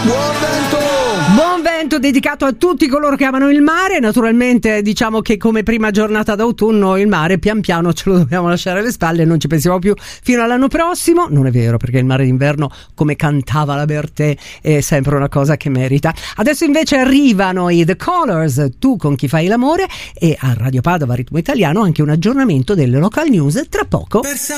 Buon vento dedicato a tutti coloro che amano il mare. Naturalmente diciamo che come prima giornata d'autunno il mare pian piano ce lo dobbiamo lasciare alle spalle, non ci pensiamo più fino all'anno prossimo. Non è vero, perché il mare d'inverno, come cantava la Bertè, è sempre una cosa che merita. Adesso invece arrivano i The Colors, Tu con chi fai l'amore, e a Radio Padova Ritmo Italiano anche un aggiornamento delle local news tra poco.